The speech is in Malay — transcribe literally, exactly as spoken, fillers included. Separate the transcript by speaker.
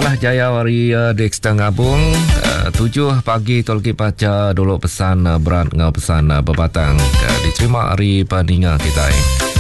Speaker 1: Balah jaya wari uh, dek setengah bung uh, tujuh pagi tolki paca dulu pesan uh, berat ngau pesan uh, berbatang uh, diterima hari paninga kita.